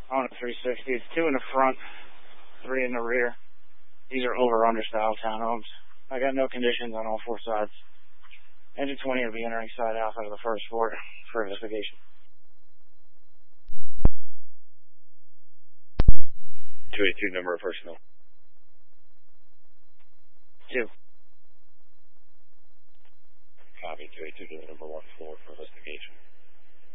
On a 360. It's 2 in the front, 3 in the rear. These are over-under style townhomes. I got no conditions on all 4 sides. Engine 20 will be entering side out of the first floor for investigation. 282, number of personnel. 2. Copy, 282 to the number 1 floor for investigation.